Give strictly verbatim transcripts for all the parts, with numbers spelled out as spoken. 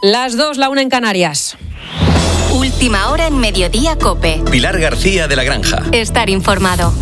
Las dos, la una en Canarias. Última hora en Mediodía COPE. Pilar García de la Granja. Estar informado.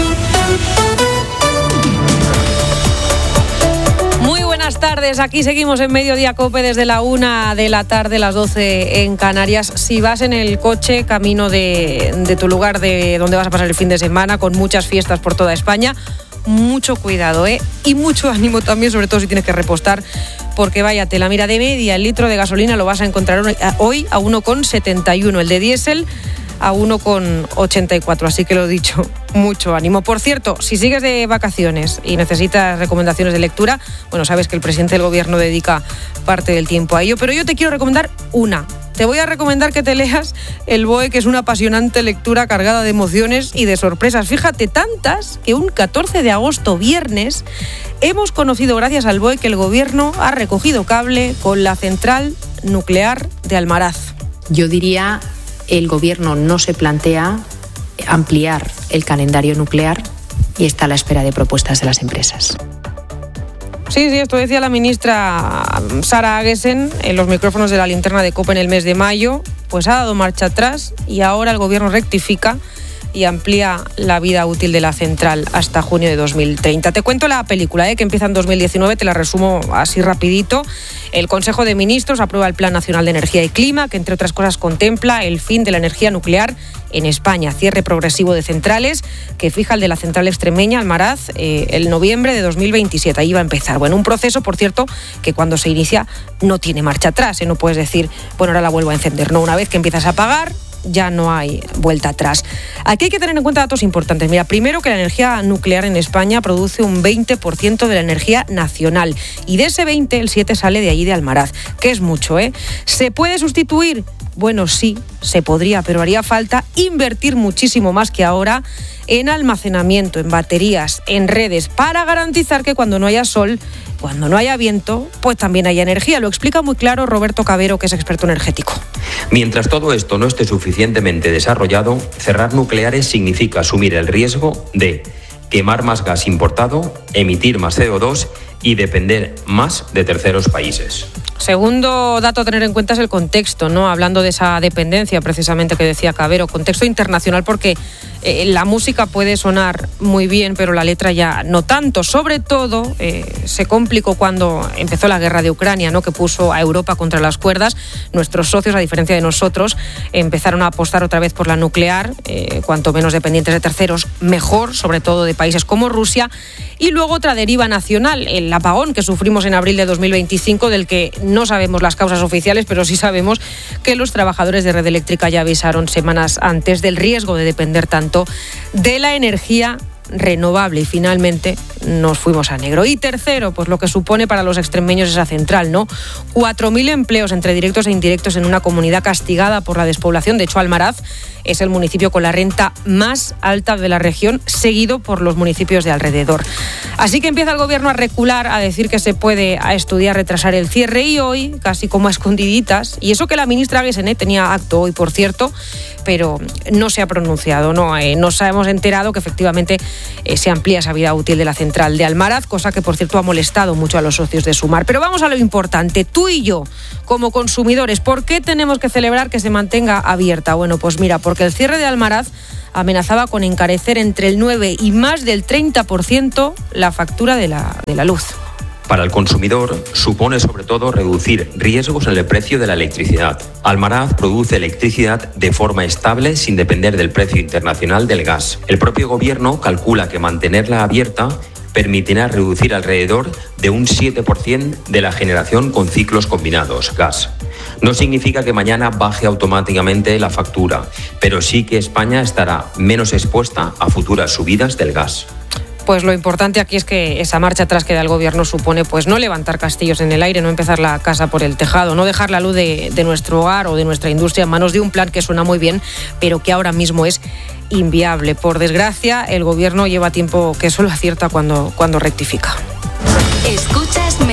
Muy buenas tardes, aquí seguimos en Mediodía COPE desde la una de la tarde, las doce en Canarias. Si vas en el coche, camino de, de tu lugar de donde vas a pasar el fin de semana, con muchas fiestas por toda España, mucho cuidado, ¿eh? Y mucho ánimo también, sobre todo si tienes que repostar, porque vaya tela. Mira, de media, el litro de gasolina lo vas a encontrar hoy a uno coma setenta y uno, el de diésel a uno coma ochenta y cuatro, así que lo dicho, mucho ánimo. Por cierto, si sigues de vacaciones y necesitas recomendaciones de lectura, bueno, sabes que el presidente del gobierno dedica parte del tiempo a ello, pero yo te quiero recomendar una. Te voy a recomendar que te leas El B O E, que es una apasionante lectura cargada de emociones y de sorpresas. Fíjate, tantas que un catorce de agosto, viernes, hemos conocido gracias al B O E que el gobierno ha recogido cable con la central nuclear de Almaraz. Yo diría, el gobierno no se plantea ampliar el calendario nuclear y está a la espera de propuestas de las empresas. Sí, sí, esto decía la ministra Sara Aguesen en los micrófonos de la linterna de COPE en el mes de mayo. Pues ha dado marcha atrás y ahora el gobierno rectifica y amplía la vida útil de la central hasta junio de dos mil treinta. Te cuento la película, ¿eh? que empieza en dos mil diecinueve, te la resumo así rapidito. El Consejo de Ministros aprueba el Plan Nacional de Energía y Clima, que entre otras cosas contempla el fin de la energía nuclear en España, cierre progresivo de centrales, que fija el de la central extremeña Almaraz eh, el noviembre de dos mil veintisiete. Ahí va a empezar. Bueno, un proceso, por cierto, que cuando se inicia no tiene marcha atrás, ¿eh? No puedes decir, bueno, ahora la vuelvo a encender. No, una vez que empiezas a apagar, ya no hay vuelta atrás. Aquí hay que tener en cuenta datos importantes. Mira, primero que la energía nuclear en España produce un veinte por ciento de la energía nacional y de ese veinte, el siete sale de allí de Almaraz, que es mucho, ¿eh? ¿Se puede sustituir? Bueno, sí, se podría, pero haría falta invertir muchísimo más que ahora en almacenamiento, en baterías, en redes, para garantizar que cuando no haya sol, cuando no haya viento, pues también haya energía. Lo explica muy claro Roberto Cabero, que es experto energético. Mientras todo esto no esté suficientemente desarrollado, cerrar nucleares significa asumir el riesgo de quemar más gas importado, emitir más C O dos y depender más de terceros países. Segundo dato a tener en cuenta es el contexto, ¿no? Hablando de esa dependencia precisamente que decía Cabero, contexto internacional, porque eh, la música puede sonar muy bien, pero la letra ya no tanto. Sobre todo eh, se complicó cuando empezó la guerra de Ucrania, ¿no? Que puso a Europa contra las cuerdas. Nuestros socios, a diferencia de nosotros, empezaron a apostar otra vez por la nuclear, eh, cuanto menos dependientes de terceros, mejor, sobre todo de países como Rusia. Y luego otra deriva nacional, el apagón que sufrimos en abril de dos mil veinticinco, del que no sabemos las causas oficiales, pero sí sabemos que los trabajadores de Red Eléctrica ya avisaron semanas antes del riesgo de depender tanto de la energía renovable y finalmente nos fuimos a negro. Y tercero, pues lo que supone para los extremeños esa central, ¿no? cuatro mil empleos entre directos e indirectos en una comunidad castigada por la despoblación. De hecho, Almaraz es el municipio con la renta más alta de la región, seguido por los municipios de alrededor. Así que empieza el gobierno a recular, a decir que se puede a estudiar retrasar el cierre y hoy, casi como a escondiditas, y eso que la ministra Aguesen tenía acto hoy, por cierto, pero no se ha pronunciado, no, eh, nos hemos enterado que efectivamente eh, se amplía esa vida útil de la central de Almaraz, cosa que por cierto ha molestado mucho a los socios de Sumar. Pero vamos a lo importante, tú y yo, como consumidores, ¿por qué tenemos que celebrar que se mantenga abierta? Bueno, pues mira, porque el cierre de Almaraz amenazaba con encarecer entre el nueve y más del treinta por ciento la factura de la, de la luz. Para el consumidor supone sobre todo reducir riesgos en el precio de la electricidad. Almaraz produce electricidad de forma estable sin depender del precio internacional del gas. El propio gobierno calcula que mantenerla abierta permitirá reducir alrededor de un siete por ciento de la generación con ciclos combinados, gas. No significa que mañana baje automáticamente la factura, pero sí que España estará menos expuesta a futuras subidas del gas. Pues lo importante aquí es que esa marcha atrás que da el gobierno supone pues no levantar castillos en el aire, no empezar la casa por el tejado, no dejar la luz de, de nuestro hogar o de nuestra industria en manos de un plan que suena muy bien, pero que ahora mismo es inviable. Por desgracia, el gobierno lleva tiempo que solo acierta cuando, cuando rectifica. Escuchas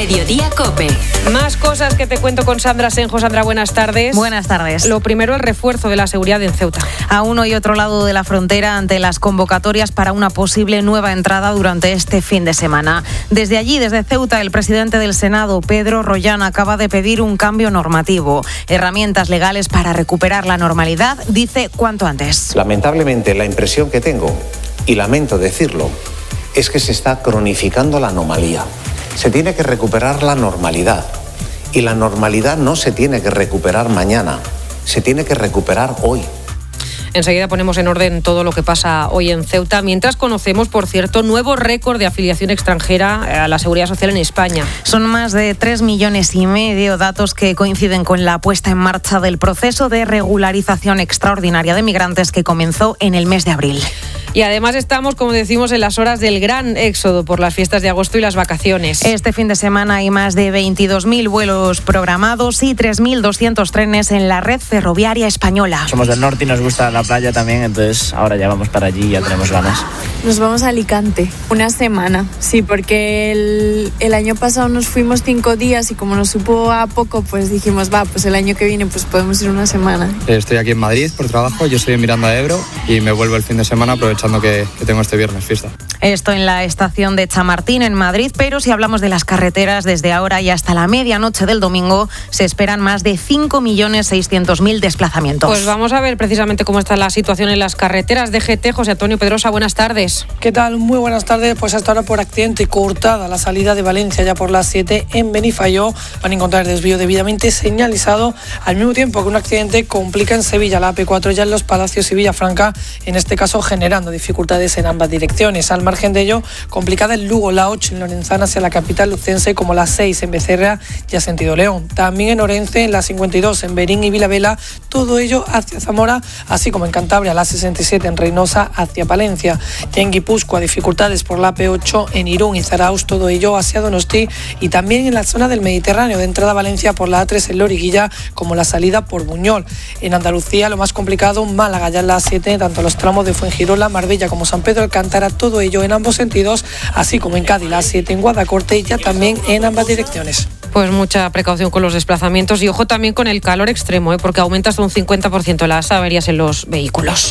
Mediodía COPE. Más cosas que te cuento con Sandra Senjo. Sandra, buenas tardes. Buenas tardes. Lo primero, el refuerzo de la seguridad en Ceuta. A uno y otro lado de la frontera ante las convocatorias para una posible nueva entrada durante este fin de semana. Desde allí, desde Ceuta, el presidente del Senado, Pedro Rollán, acaba de pedir un cambio normativo. Herramientas legales para recuperar la normalidad, dice, cuanto antes. Lamentablemente, la impresión que tengo, y lamento decirlo, es que se está cronificando la anomalía. Se tiene que recuperar la normalidad. Y la normalidad no se tiene que recuperar mañana, se tiene que recuperar hoy. Enseguida ponemos en orden todo lo que pasa hoy en Ceuta, mientras conocemos, por cierto, nuevo récord de afiliación extranjera a la Seguridad Social en España. Son más de tres millones y medio, datos que coinciden con la puesta en marcha del proceso de regularización extraordinaria de migrantes que comenzó en el mes de abril. Y además estamos, como decimos, en las horas del gran éxodo por las fiestas de agosto y las vacaciones. Este fin de semana hay más de veintidós mil vuelos programados y tres mil doscientos trenes en la red ferroviaria española. Somos del norte y nos gusta la playa también, entonces ahora ya vamos para allí y ya tenemos ganas. Nos vamos a Alicante, una semana, sí, porque el, el año pasado nos fuimos cinco días y como nos supo a poco, pues dijimos, va, pues el año que viene pues podemos ir una semana. Estoy aquí en Madrid por trabajo, yo estoy en Miranda de Ebro y me vuelvo el fin de semana aprovechando Que, que tengo este viernes fiesta. Esto en la estación de Chamartín, en Madrid, pero si hablamos de las carreteras, desde ahora y hasta la medianoche del domingo se esperan más de cinco millones seiscientos mil desplazamientos. Pues vamos a ver precisamente cómo está la situación en las carreteras. D G T, José Antonio Pedrosa, buenas tardes. ¿Qué tal? Muy buenas tardes. Pues hasta ahora por accidente cortada la salida de Valencia ya por las siete en Benifayó. Van a encontrar desvío debidamente señalizado, al mismo tiempo que un accidente complica en Sevilla la A P cuatro ya en Los Palacios y Villafranca, en este caso generando dificultades en ambas direcciones. Al margen de ello, complicada en Lugo, la ocho en Lorenzana hacia la capital lucense, como la seis en Becerra y a sentido León. También en Orense, en la cincuenta y dos en Berín y Vilavela, todo ello hacia Zamora, así como en Cantabria, la sesenta y siete en Reynosa hacia Palencia. Y en Guipúzcoa, dificultades por la A P ocho en Irún y Zarauz, todo ello hacia Donosti, y también en la zona del Mediterráneo, de entrada a Valencia por la A tres en Loriguilla, como la salida por Buñol. En Andalucía, lo más complicado, Málaga ya en la siete, tanto los tramos de Fuengirola, Marbella como San Pedro Alcántara, todo ello en ambos sentidos, así como en Cádiz, la siete en Guadacorte, y ya también en ambas direcciones. Pues mucha precaución con los desplazamientos y ojo también con el calor extremo, ¿eh? Porque aumenta hasta un cincuenta por ciento las averías en los vehículos.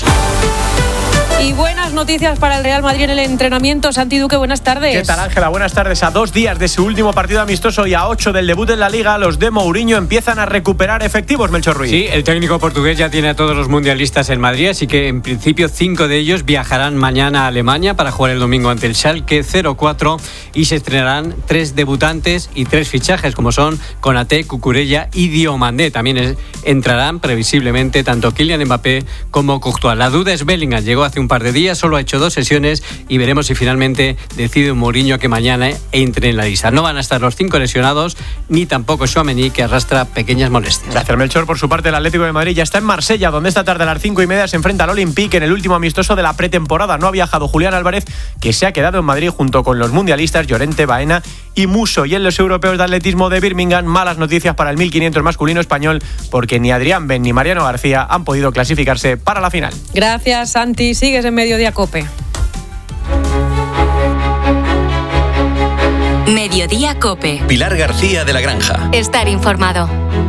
Y buenas noticias para el Real Madrid en el entrenamiento. Santi Duque, buenas tardes. ¿Qué tal, Ángela? Buenas tardes. A dos días de su último partido amistoso y a ocho del debut en la Liga, los de Mourinho empiezan a recuperar efectivos, Melchor Ruiz. Sí, el técnico portugués ya tiene a todos los mundialistas en Madrid, así que en principio cinco de ellos viajarán mañana a Alemania para jugar el domingo ante el Schalke cero cuatro y se estrenarán tres debutantes y tres fichajes, como son Konaté, Cucurella y Diomandé. También es, entrarán previsiblemente tanto Kylian Mbappé como Courtois. La duda es Bellingham. Llegó hace un par de días, solo ha hecho dos sesiones y veremos si finalmente decide Mourinho que mañana entre en la lista. No van a estar los cinco lesionados, ni tampoco Tchouaméni, que arrastra pequeñas molestias. Gracias, Melchor. Por su parte, el Atlético de Madrid ya está en Marsella, donde esta tarde a las cinco y media se enfrenta al Olympique en el último amistoso de la pretemporada. No ha viajado Julián Álvarez, que se ha quedado en Madrid junto con los mundialistas Llorente, Baena y Musso. Y en los europeos de atletismo de Birmingham, malas noticias para el mil quinientos masculino español, porque ni Adrián Ben ni Mariano García han podido clasificarse para la final. Gracias, Santi. Sigues en Mediodía COPE. Mediodía COPE. Pilar García de la Granja. Estar informado.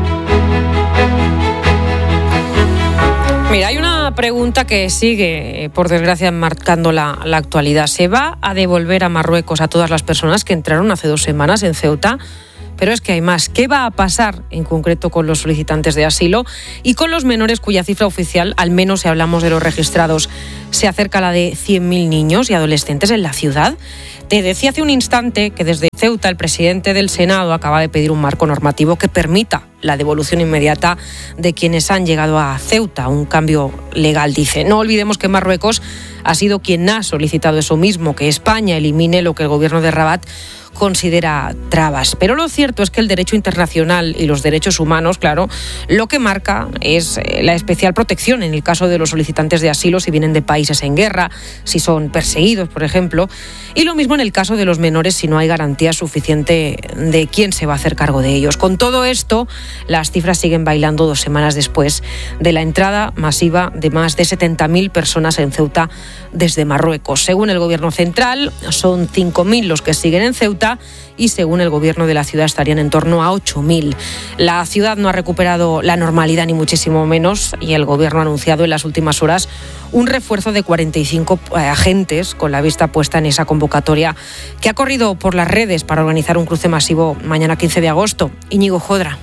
Mira, hay una pregunta que sigue, por desgracia, marcando la, la actualidad. ¿Se va a devolver a Marruecos a todas las personas que entraron hace dos semanas en Ceuta? Pero es que hay más. ¿Qué va a pasar en concreto con los solicitantes de asilo y con los menores cuya cifra oficial, al menos si hablamos de los registrados, se acerca a la de cien mil niños y adolescentes en la ciudad? Te decía hace un instante que desde Ceuta el presidente del Senado acaba de pedir un marco normativo que permita la devolución inmediata de quienes han llegado a Ceuta, un cambio legal, dice. No olvidemos que Marruecos ha sido quien ha solicitado eso mismo, que España elimine lo que el gobierno de Rabat considera trabas. Pero lo cierto es que el derecho internacional y los derechos humanos, claro, lo que marca es la especial protección en el caso de los solicitantes de asilo si vienen de países en guerra, si son perseguidos, por ejemplo, y lo mismo en el caso de los menores si no hay garantía suficiente de quién se va a hacer cargo de ellos. Con todo esto, las cifras siguen bailando dos semanas después de la entrada masiva de más de setenta mil personas en Ceuta desde Marruecos. Según el gobierno central, son cinco mil los que siguen en Ceuta Ceuta y según el gobierno de la ciudad estarían en torno a ocho mil. La ciudad no ha recuperado la normalidad ni muchísimo menos y el gobierno ha anunciado en las últimas horas un refuerzo de cuarenta y cinco agentes con la vista puesta en esa convocatoria que ha corrido por las redes para organizar un cruce masivo mañana quince de agosto. Íñigo Jodra.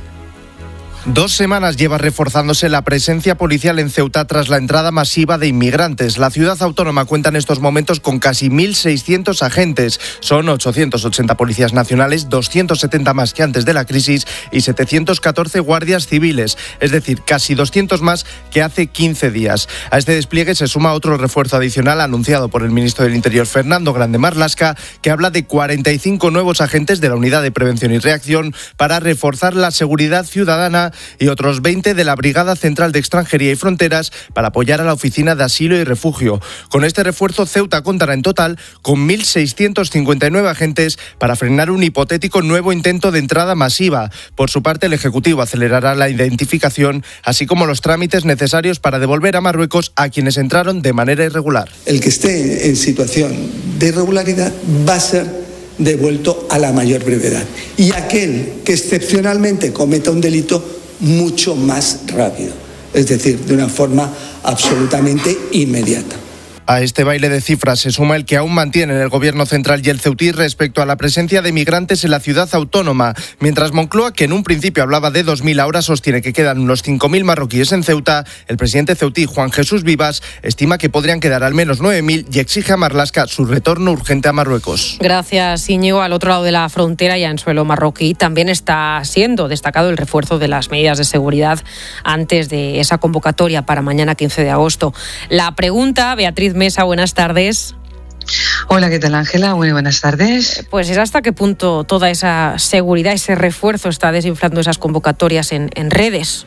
Dos semanas lleva reforzándose la presencia policial en Ceuta tras la entrada masiva de inmigrantes. La ciudad autónoma cuenta en estos momentos con casi mil seiscientos agentes. Son ochocientos ochenta policías nacionales, doscientos setenta más que antes de la crisis y setecientos catorce guardias civiles, es decir, casi doscientos más que hace quince días. A este despliegue se suma otro refuerzo adicional anunciado por el ministro del Interior, Fernando Grande Marlaska, que habla de cuarenta y cinco nuevos agentes de la Unidad de Prevención y Reacción para reforzar la seguridad ciudadana y otros veinte de la Brigada Central de Extranjería y Fronteras para apoyar a la Oficina de Asilo y Refugio. Con este refuerzo, Ceuta contará en total con mil seiscientos cincuenta y nueve agentes para frenar un hipotético nuevo intento de entrada masiva. Por su parte, el Ejecutivo acelerará la identificación, así como los trámites necesarios para devolver a Marruecos a quienes entraron de manera irregular. El que esté en situación de irregularidad va a ser devuelto a la mayor brevedad. Y aquel que excepcionalmente cometa un delito, mucho más rápido, es decir, de una forma absolutamente inmediata. A este baile de cifras se suma el que aún mantienen el Gobierno central y el ceutí respecto a la presencia de migrantes en la ciudad autónoma. Mientras Moncloa, que en un principio hablaba de dos mil, ahora sostiene que quedan unos cinco mil marroquíes en Ceuta, el presidente ceutí, Juan Jesús Vivas, estima que podrían quedar al menos nueve mil y exige a Marlaska su retorno urgente a Marruecos. Gracias, Íñigo. Al otro lado de la frontera, ya en suelo marroquí, también está siendo destacado el refuerzo de las medidas de seguridad antes de esa convocatoria para mañana quince de agosto. La pregunta, Beatriz Mesa, buenas tardes. Hola, ¿qué tal, Ángela? Muy buenas tardes. Pues es hasta qué punto toda esa seguridad, ese refuerzo está desinflando esas convocatorias en, en redes.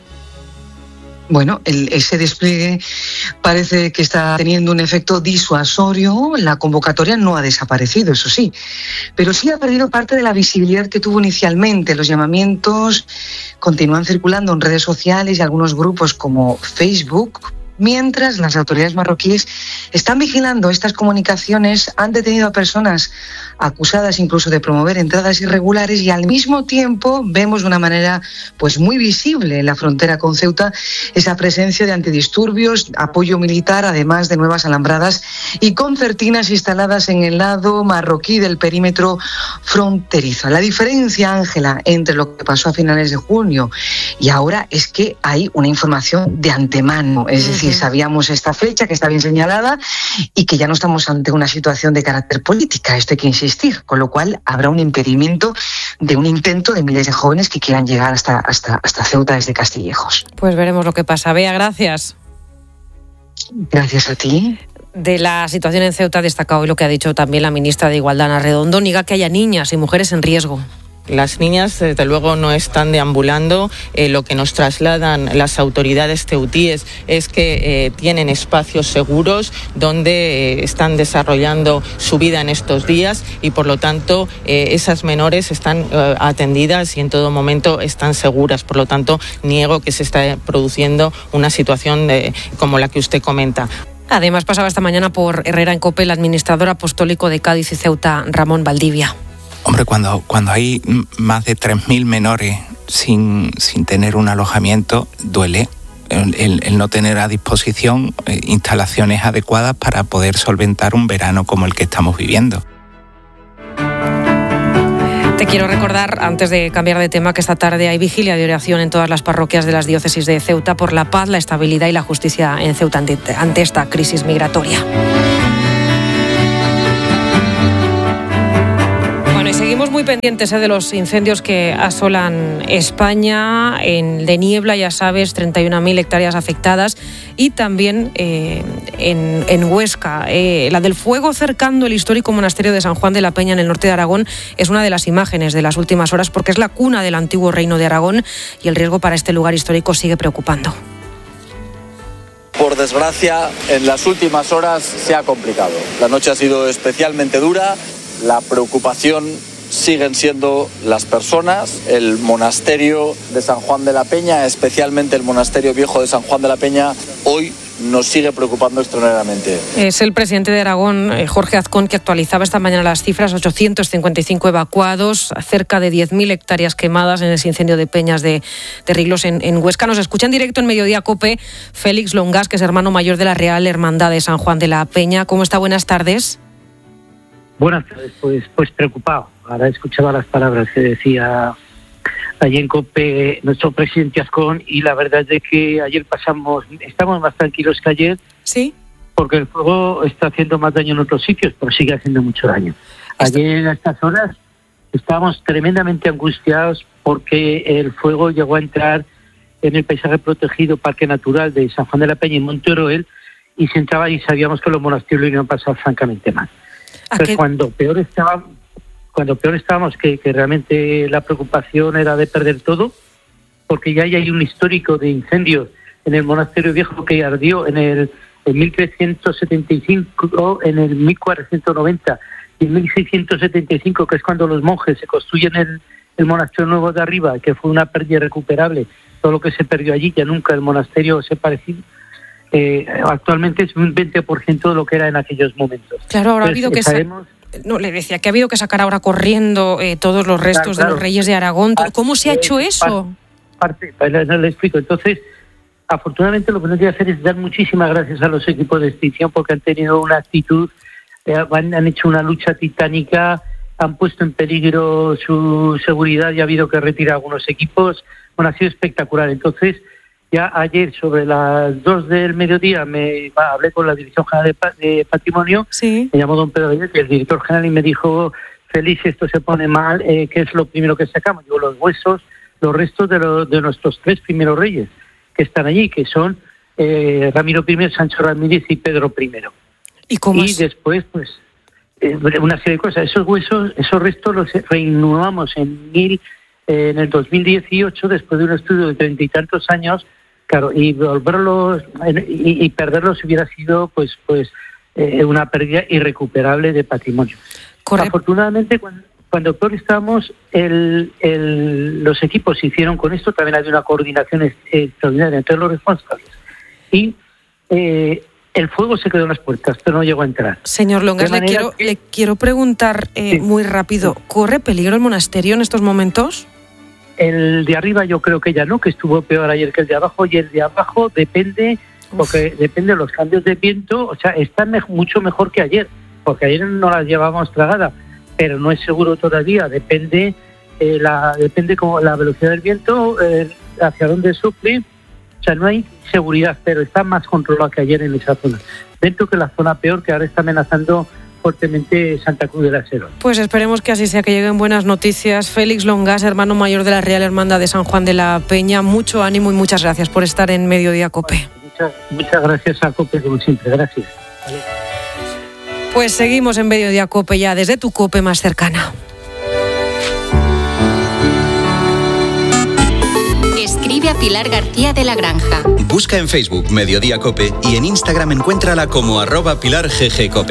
Bueno, el, ese despliegue parece que está teniendo un efecto disuasorio. La convocatoria no ha desaparecido, eso sí, pero sí ha perdido parte de la visibilidad que tuvo inicialmente. Los llamamientos continúan circulando en redes sociales y algunos grupos como Facebook, mientras las autoridades marroquíes están vigilando estas comunicaciones. Han detenido a personas acusadas incluso de promover entradas irregulares y al mismo tiempo vemos de una manera pues muy visible en la frontera con Ceuta esa presencia de antidisturbios, apoyo militar, además de nuevas alambradas y concertinas instaladas en el lado marroquí del perímetro fronterizo. La diferencia, Ángela, entre lo que pasó a finales de junio y ahora es que hay una información de antemano, es decir, sabíamos esta fecha que está bien señalada y que ya no estamos ante una situación de carácter política, esto hay que insistir, con lo cual habrá un impedimento de un intento de miles de jóvenes que quieran llegar hasta, hasta, hasta Ceuta desde Castillejos. Pues veremos lo que pasa. Bea, gracias. Gracias a ti. De la situación en Ceuta ha destacado hoy lo que ha dicho también la ministra de Igualdad, Ana Redondo, niega que haya niñas y mujeres en riesgo. Las niñas, desde luego, no están deambulando. Eh, lo que nos trasladan las autoridades ceutíes es que eh, tienen espacios seguros donde eh, están desarrollando su vida en estos días y, por lo tanto, eh, esas menores están eh, atendidas y en todo momento están seguras. Por lo tanto, niego que se esté produciendo una situación de, como la que usted comenta. Además, pasaba esta mañana por Herrera en COPE el administrador apostólico de Cádiz y Ceuta, Ramón Valdivia. Hombre, cuando, cuando hay más de tres mil menores sin, sin tener un alojamiento, duele el, el, el no tener a disposición eh, instalaciones adecuadas para poder solventar un verano como el que estamos viviendo. Te quiero recordar, antes de cambiar de tema, que esta tarde hay vigilia de oración en todas las parroquias de las diócesis de Ceuta por la paz, la estabilidad y la justicia en Ceuta ante, ante esta crisis migratoria. Bueno, y seguimos muy pendientes ¿eh? de los incendios que asolan España. En de niebla, ya sabes, treinta y una mil hectáreas afectadas. Y también eh, en, en Huesca. Eh, la del fuego cercando el histórico monasterio de San Juan de la Peña en el norte de Aragón es una de las imágenes de las últimas horas porque es la cuna del antiguo reino de Aragón y el riesgo para este lugar histórico sigue preocupando. Por desgracia, en las últimas horas se ha complicado. La noche ha sido especialmente dura. La preocupación siguen siendo las personas, el monasterio de San Juan de la Peña, especialmente el monasterio viejo de San Juan de la Peña, hoy nos sigue preocupando extraordinariamente. Es el presidente de Aragón, Jorge Azcón, que actualizaba esta mañana las cifras: ochocientos cincuenta y cinco evacuados, cerca de diez mil hectáreas quemadas en ese incendio de Peñas de, de Riglos en, en Huesca. Nos escucha en directo en Mediodía COPE Félix Longas, que es hermano mayor de la Real Hermandad de San Juan de la Peña. ¿Cómo está? Buenas tardes. Buenas tardes, pues, pues preocupado. Ahora escuchaba las palabras que decía allí en COPE nuestro presidente Azcón, y la verdad es de que ayer pasamos, estamos más tranquilos que ayer. Sí. Porque el fuego está haciendo más daño en otros sitios, pero sigue haciendo mucho daño. Ayer a estas horas estábamos tremendamente angustiados porque el fuego llegó a entrar en el paisaje protegido Parque Natural de San Juan de la Peña y Monte Oroel, y se entraba y sabíamos que los monasterios lo iban a pasar francamente mal. Entonces, qué... cuando peor estaba, cuando peor estábamos, que, que realmente la preocupación era de perder todo, porque ya hay un histórico de incendios en el monasterio viejo que ardió en el en mil trescientos setenta y cinco, en el mil cuatrocientos noventa y en mil seiscientos setenta y cinco, que es cuando los monjes se construyen el, el monasterio nuevo de arriba, que fue una pérdida irrecuperable. Todo lo que se perdió allí, ya nunca el monasterio se pareció. Eh, actualmente es un veinte por ciento de lo que era en aquellos momentos. Claro, ahora Entonces, ha habido que sabemos... sa- no, le decía que ha habido que sacar ahora corriendo eh, todos los restos claro, claro. de los reyes de Aragón. ¿Cómo se ha hecho eso? Parte, parte, le, le explico. Entonces, afortunadamente lo que no quiero hacer es dar muchísimas gracias a los equipos de extinción, porque han tenido una actitud, eh, han, han hecho una lucha titánica, han puesto en peligro su seguridad y ha habido que retirar algunos equipos. Bueno, ha sido espectacular. Entonces, ya ayer sobre las dos del mediodía me va, hablé con la Dirección General de, pa- de Patrimonio, sí. Me llamó don Pedro Ayer, que es el director general, y me dijo: Félix, esto se pone mal, eh, ¿qué es lo primero que sacamos? Digo, los huesos, los restos de, lo, de nuestros tres primeros reyes que están allí, que son eh, Ramiro primero, Sancho Ramírez y Pedro primero. ¿Y cómo Y es? después, pues, eh, una serie de cosas. Esos huesos, esos restos los reinhumamos en mil, eh, en el dos mil dieciocho, después de un estudio de treinta y tantos años, claro, y volverlos y, y perderlos hubiera sido, pues, pues, eh, una pérdida irrecuperable de patrimonio. Correcto. Afortunadamente, cuando Cuando peor estábamos, el, el, los equipos se hicieron con esto, también había una coordinación extraordinaria entre los responsables. Y eh, el fuego se quedó en las puertas, pero no llegó a entrar. Señor Longas, le quiero, que... le quiero preguntar eh, sí. muy rápido, ¿corre peligro el monasterio en estos momentos? El de arriba yo creo que ya no, que estuvo peor ayer que el de abajo, y el de abajo depende, Uf. porque depende de los cambios de viento, o sea, está me- mucho mejor que ayer, porque ayer no las llevábamos tragadas, pero no es seguro todavía, depende eh, la depende como la velocidad del viento, eh, hacia dónde sufre, o sea, no hay seguridad, pero está más controlado que ayer en esa zona. Dentro que la zona peor, que ahora está amenazando fuertemente Santa Cruz de la Sierra. Pues esperemos que así sea, que lleguen buenas noticias. Félix Longas, hermano mayor de la Real Hermandad de San Juan de la Peña, mucho ánimo y muchas gracias por estar en Mediodía COPE. Muchas, muchas gracias a COPE, como siempre, gracias. Vale. Pues seguimos en Mediodía COPE ya desde tu COPE más cercana. Escribe a Pilar García de la Granja. Busca en Facebook Mediodía COPE y en Instagram encuéntrala como arroba Pilar G G COPE.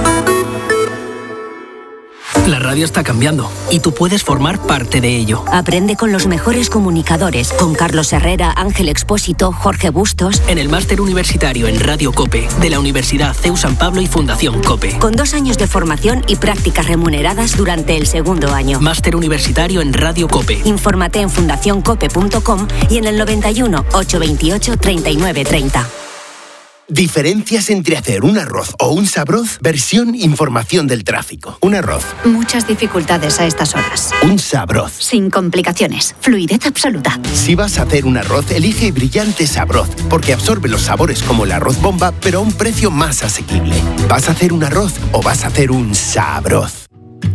La radio está cambiando y tú puedes formar parte de ello. Aprende con los mejores comunicadores, con Carlos Herrera, Ángel Expósito, Jorge Bustos. En el máster universitario en Radio COPE de la Universidad C E U San Pablo y Fundación COPE. Con dos años de formación y prácticas remuneradas durante el segundo año. Máster universitario en Radio COPE. Infórmate en fundación cope punto com y en el noventa y uno, ochocientos veintiocho, treinta y nueve treinta. Diferencias entre hacer un arroz o un sabroz, versión información del tráfico. Un arroz. Muchas dificultades a estas horas. Un sabroz. Sin complicaciones. Fluidez absoluta. Si vas a hacer un arroz, elige Brillante Sabroz, porque absorbe los sabores como el arroz bomba, pero a un precio más asequible. ¿Vas a hacer un arroz o vas a hacer un sabroz?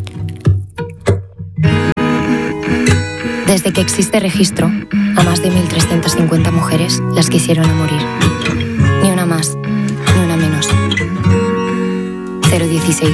Desde que existe registro, a más de mil trescientas cincuenta mujeres las quisieron a morir. Ni una más, ni una menos. cero dieciséis.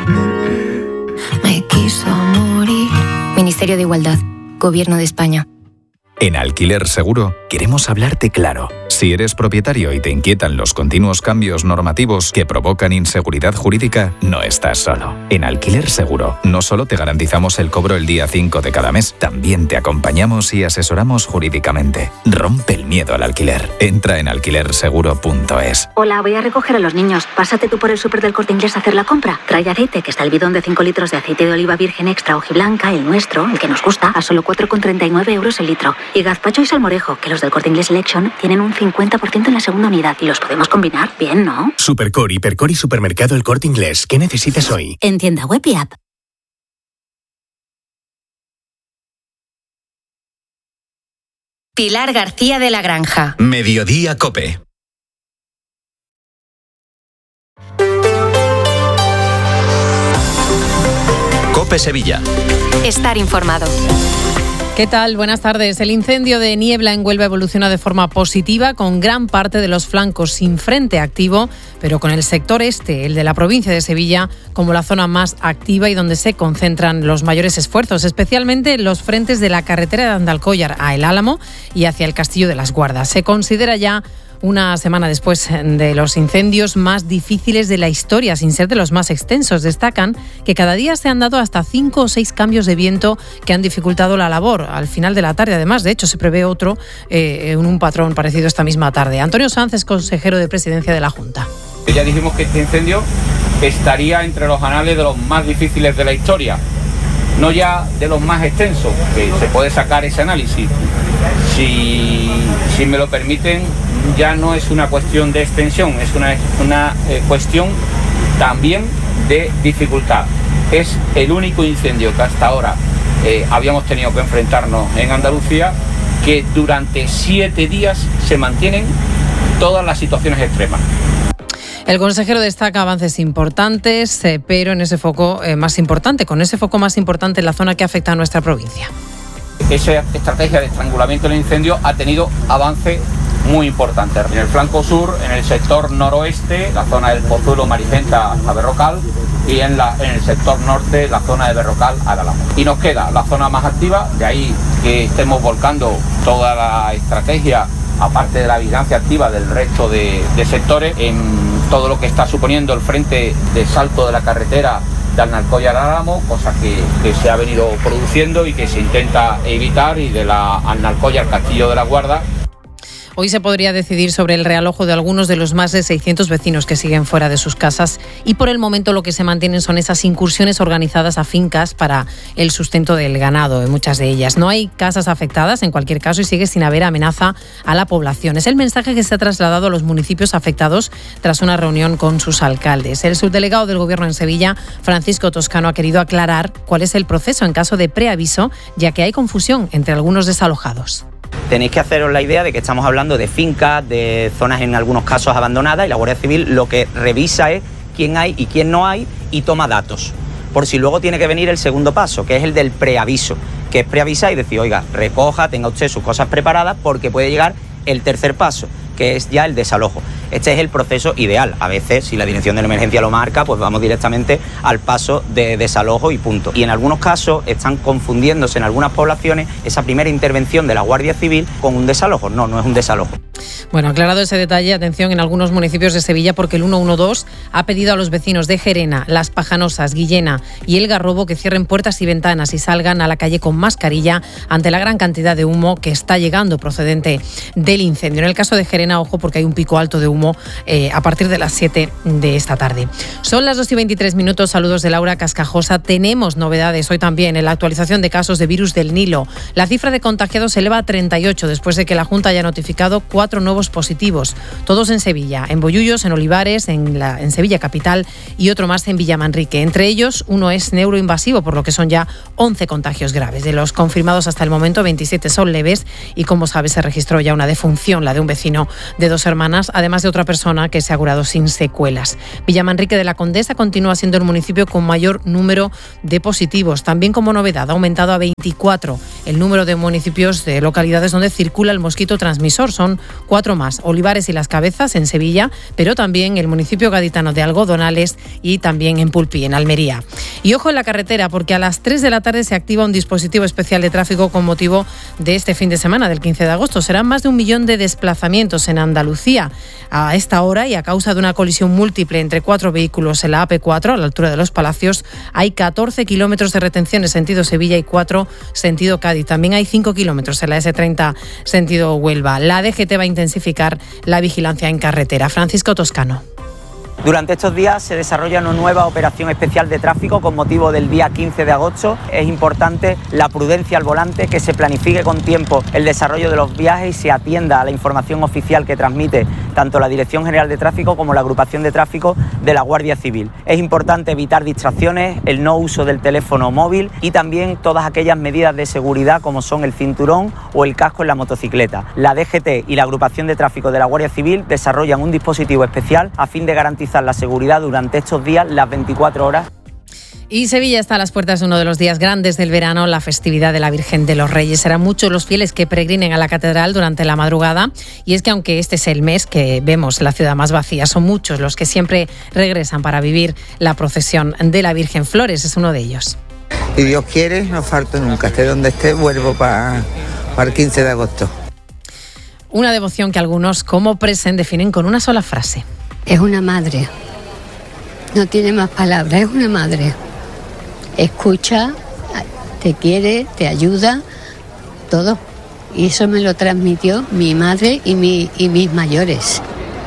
Me quiso morir. Ministerio de Igualdad, Gobierno de España. En Alquiler Seguro, queremos hablarte claro. Si eres propietario y te inquietan los continuos cambios normativos que provocan inseguridad jurídica, no estás solo. En Alquiler Seguro, no solo te garantizamos el cobro el día cinco de cada mes, también te acompañamos y asesoramos jurídicamente. Rompe el miedo al alquiler. Entra en alquiler seguro punto es. Hola, voy a recoger a los niños. Pásate tú por el súper del Corte Inglés a hacer la compra. Trae aceite, que está el bidón de cinco litros de aceite de oliva virgen extra hojiblanca, el nuestro, el que nos gusta, a solo cuatro con treinta y nueve euros el litro. Y gazpacho y salmorejo, que los del Corte Inglés Selection tienen un cincuenta por ciento en la segunda unidad. Y los podemos combinar bien, ¿no? Supercor, Hipercor y Supermercado El Corte Inglés. ¿Qué necesitas hoy? En tienda web y app. Pilar García de la Granja. Mediodía COPE. COPE Sevilla. Estar informado. ¿Qué tal? Buenas tardes. El incendio de Niebla en Huelva evoluciona de forma positiva, con gran parte de los flancos sin frente activo, pero con el sector este, el de la provincia de Sevilla, como la zona más activa y donde se concentran los mayores esfuerzos, especialmente los frentes de la carretera de Andalcóllar a El Álamo y hacia el Castillo de las Guardas. Se considera ya una semana después de los incendios más difíciles de la historia, sin ser de los más extensos. Destacan que cada día se han dado hasta cinco o seis cambios de viento que han dificultado la labor. Al final de la tarde, además, de hecho, se prevé otro eh, en un patrón parecido esta misma tarde. Antonio Sanz es consejero de Presidencia de la Junta. Ya dijimos que este incendio estaría entre los anales de los más difíciles de la historia, no ya de los más extensos, que se puede sacar ese análisis. Si, si me lo permiten, ya no es una cuestión de extensión, es una, una eh, cuestión también de dificultad. Es el único incendio que hasta ahora eh, habíamos tenido que enfrentarnos en Andalucía, que durante siete días se mantienen todas las situaciones extremas. El consejero destaca avances importantes, eh, pero en ese foco eh, más importante, con ese foco más importante en la zona que afecta a nuestra provincia. Esa estrategia de estrangulamiento del incendio ha tenido avances muy importantes. En el flanco sur, en el sector noroeste, la zona del Pozuelo, Maricenta a Berrocal, y en, la, en el sector norte, la zona de Berrocal a Álamo. Y nos queda la zona más activa, de ahí que estemos volcando toda la estrategia, aparte de la vigilancia activa del resto de, de sectores, en todo lo que está suponiendo el frente de salto de la carretera de Alnalcóllar a Álamo, cosa que, que se ha venido produciendo y que se intenta evitar, y de la Alnalcóllar al Castillo de la Guarda. Hoy se podría decidir sobre el realojo de algunos de los más de seiscientos vecinos que siguen fuera de sus casas, y por el momento lo que se mantienen son esas incursiones organizadas a fincas para el sustento del ganado, en muchas de ellas. No hay casas afectadas en cualquier caso y sigue sin haber amenaza a la población. Es el mensaje que se ha trasladado a los municipios afectados tras una reunión con sus alcaldes. El subdelegado del Gobierno en Sevilla, Francisco Toscano, ha querido aclarar cuál es el proceso en caso de preaviso, ya que hay confusión entre algunos desalojados. Tenéis que haceros la idea de que estamos hablando de fincas, de zonas en algunos casos abandonadas, y la Guardia Civil lo que revisa es quién hay y quién no hay y toma datos, por si luego tiene que venir el segundo paso, que es el del preaviso, que es preavisar y decir, oiga, recoja, tenga usted sus cosas preparadas, porque puede llegar el tercer paso, que es ya el desalojo. Este es el proceso ideal. A veces, si la dirección de la emergencia lo marca, pues vamos directamente al paso de desalojo y punto. Y en algunos casos están confundiéndose en algunas poblaciones esa primera intervención de la Guardia Civil con un desalojo. No, no es un desalojo. Bueno, aclarado ese detalle, atención en algunos municipios de Sevilla, porque el ciento doce ha pedido a los vecinos de Gerena, Las Pajanosas, Guillena y El Garrobo que cierren puertas y ventanas y salgan a la calle con mascarilla ante la gran cantidad de humo que está llegando procedente del incendio. En el caso de Gerena, ojo, porque hay un pico alto de humo eh, a partir de las siete de esta tarde. Son las dos y veintitrés minutos. Saludos de Laura Cascajosa. Tenemos novedades hoy también en la actualización de casos de virus del Nilo. La cifra de contagiados se eleva a treinta y ocho después de que la Junta haya notificado cuatro nuevos positivos, todos en Sevilla, en Bollullos, en Olivares, en, la, en Sevilla capital, y otro más en Villamanrique. Entre ellos, uno es neuroinvasivo, por lo que son ya once contagios graves. De los confirmados hasta el momento, veintisiete son leves y, como sabes, se registró ya una defunción, la de un vecino de dos hermanas, además de otra persona que se ha curado sin secuelas. Villamanrique de la Condesa continúa siendo el municipio con mayor número de positivos. También, como novedad, ha aumentado a veinticuatro el número de municipios de localidades donde circula el mosquito transmisor. Son cuatro cuatro más, Olivares y Las Cabezas en Sevilla, pero también el municipio gaditano de Algodonales y también en Pulpí, en Almería. Y ojo en la carretera, porque a las tres de la tarde se activa un dispositivo especial de tráfico con motivo de este fin de semana, del quince de agosto. Serán más de un millón de desplazamientos en Andalucía a esta hora, y a causa de una colisión múltiple entre cuatro vehículos en la A P cuatro, a la altura de Los Palacios, hay catorce kilómetros de retención en sentido Sevilla y cuatro sentido Cádiz. También hay cinco kilómetros en la ese treinta sentido Huelva. La D G T va a intensificar la vigilancia en carretera. Francisco Toscano. Durante estos días se desarrolla una nueva operación especial de tráfico con motivo del día quince de agosto. Es importante la prudencia al volante, que se planifique con tiempo el desarrollo de los viajes y se atienda a la información oficial que transmite tanto la Dirección General de Tráfico como la Agrupación de Tráfico de la Guardia Civil. Es importante evitar distracciones, el no uso del teléfono móvil y también todas aquellas medidas de seguridad como son el cinturón o el casco en la motocicleta. La D G T y la Agrupación de Tráfico de la Guardia Civil desarrollan un dispositivo especial a fin de garantizar la seguridad durante estos días, las veinticuatro horas. Y Sevilla está a las puertas de uno de los días grandes del verano, la festividad de la Virgen de los Reyes. Serán muchos los fieles que peregrinen a la catedral durante la madrugada, y es que aunque este es el mes que vemos la ciudad más vacía, son muchos los que siempre regresan para vivir la procesión de la Virgen. Flores es uno de ellos. Si Dios quiere, no falto nunca. Esté donde esté, vuelvo para, para el quince de agosto. Una devoción que algunos, como Presen, definen con una sola frase. Es una madre, no tiene más palabras, es una madre. Escucha, te quiere, te ayuda, todo. Y eso me lo transmitió mi madre y, mi, y mis mayores.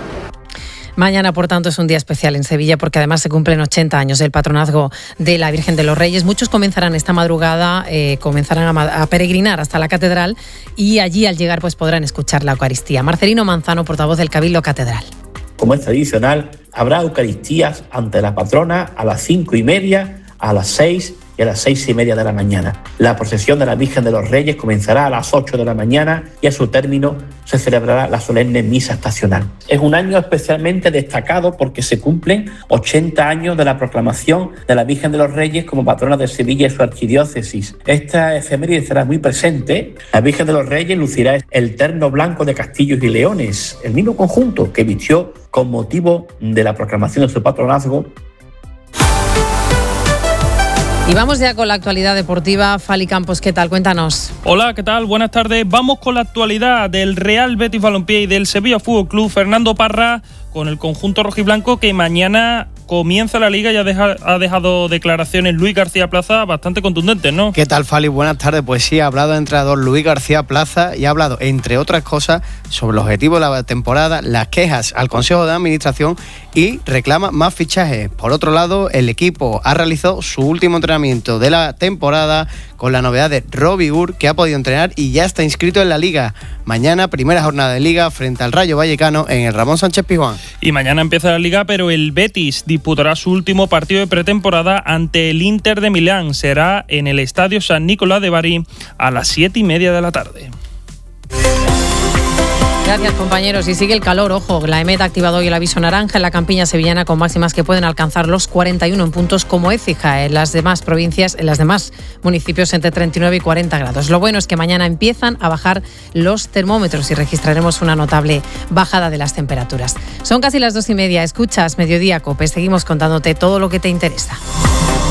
Mañana, por tanto, es un día especial en Sevilla, porque además se cumplen ochenta años del patronazgo de la Virgen de los Reyes. Muchos comenzarán esta madrugada, eh, comenzarán a, a peregrinar hasta la catedral, y allí al llegar pues podrán escuchar la Eucaristía. Marcelino Manzano, portavoz del Cabildo Catedral. Como es tradicional, habrá Eucaristías ante la patrona a las cinco y media, a las seis y a las seis y media de la mañana. La procesión de la Virgen de los Reyes comenzará a las ocho de la mañana y a su término se celebrará la solemne misa estacional. Es un año especialmente destacado porque se cumplen ochenta años de la proclamación de la Virgen de los Reyes como patrona de Sevilla y su archidiócesis. Esta efeméride será muy presente. La Virgen de los Reyes lucirá el terno blanco de castillos y leones, el mismo conjunto que vistió con motivo de la proclamación de su patronazgo. Y vamos ya con la actualidad deportiva. Fali Campos, ¿qué tal? Cuéntanos. Hola, ¿qué tal? Buenas tardes. Vamos con la actualidad del Real Betis Balompié y del Sevilla Fútbol Club. Fernando Parra, con el conjunto rojiblanco, que mañana comienza la Liga y ha, deja, ha dejado declaraciones Luis García Plaza bastante contundentes, ¿no? ¿Qué tal, Fali? Buenas tardes. Pues sí, ha hablado el entrenador Luis García Plaza y ha hablado, entre otras cosas, sobre los objetivos de la temporada, las quejas al Consejo de Administración y reclama más fichajes. Por otro lado, el equipo ha realizado su último entrenamiento de la temporada con la novedad de Robbie Gur, que ha podido entrenar y ya está inscrito en la Liga. Mañana, primera jornada de Liga frente al Rayo Vallecano en el Ramón Sánchez Pizjuán. Y mañana empieza la Liga, pero el Betis disputará su último partido de pretemporada ante el Inter de Milán. Será en el Estadio San Nicolás de Bari a las siete y media de la tarde. Gracias, compañeros. Y sigue el calor, ojo, la EMET ha activado hoy el aviso naranja en la campiña sevillana, con máximas que pueden alcanzar los cuarenta y uno en puntos como Écija. En las demás provincias, en las demás municipios, entre treinta y nueve y cuarenta grados. Lo bueno es que mañana empiezan a bajar los termómetros y registraremos una notable bajada de las temperaturas. Son casi las dos y media. Escuchas Mediodía COPE. Seguimos contándote todo lo que te interesa.